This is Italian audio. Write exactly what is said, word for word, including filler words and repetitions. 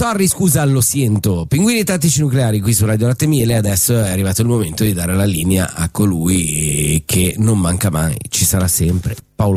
Sorry, scusa, lo sento. Pinguini tattici nucleari qui su Radio Latte Miele. Adesso è arrivato il momento di dare la linea a colui che non manca mai, ci sarà sempre, Paolo